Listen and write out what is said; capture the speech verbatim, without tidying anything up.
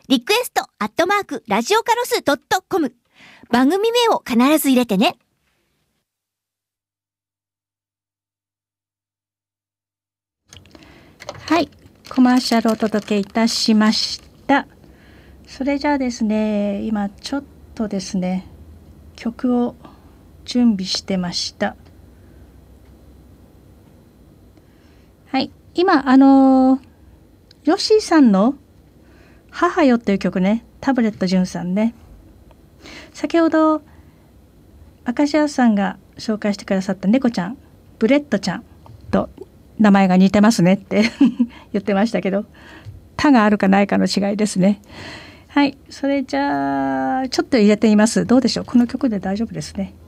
リクエストアットマークラジオカロス .com。番組名を必ず入れてね。 はい、コマーシャルをお届けいたしました。それじゃあですね、今ちょっとですね、曲を準備してました。はい、今あのヨッシーさんの母よという曲ね、タブレット純さんね、先ほど明石家さんが紹介してくださった猫ちゃん、ブレットちゃんと名前が似てますねって言ってましたけど、他があるかないかの違いですね。はい、それじゃあちょっと入れてみます。どうでしょう、この曲で大丈夫ですね。